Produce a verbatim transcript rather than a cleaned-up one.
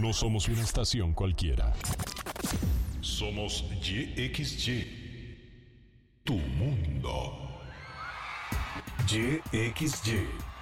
No somos una estación cualquiera. Somos Y X Y. Tu mundo. Y X Y.